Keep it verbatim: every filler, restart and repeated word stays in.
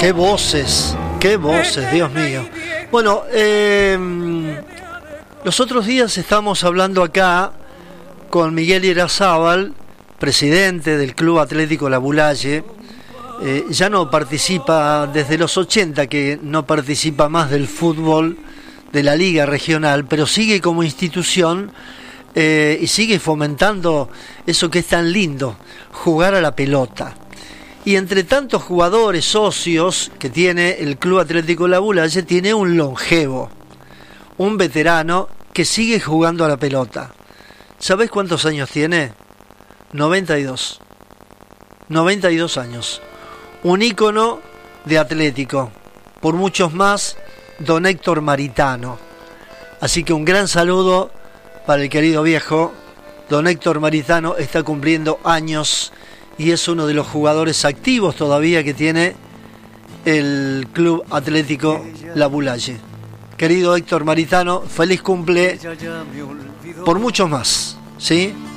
Qué voces, qué voces, Dios mío. Bueno, eh, los otros días estamos hablando acá con Miguel Irazábal, presidente del Club Atlético La Bulaye. Eh, ya no participa desde los ochenta, que no participa más del fútbol de la liga regional, pero sigue como institución eh, y sigue fomentando eso que es tan lindo, jugar a la pelota. Y entre tantos jugadores, socios que tiene el Club Atlético La Bulaye, tiene un longevo, un veterano que sigue jugando a la pelota. ¿Sabés cuántos años tiene? noventa y dos. noventa y dos años. Un ícono de Atlético. Por muchos más, don Héctor Maritano. Así que un gran saludo para el querido viejo. Don Héctor Maritano está cumpliendo años y es uno de los jugadores activos todavía que tiene el Club Atlético La Bulaye. Querido Héctor Maritano, feliz cumple por muchos más, ¿sí?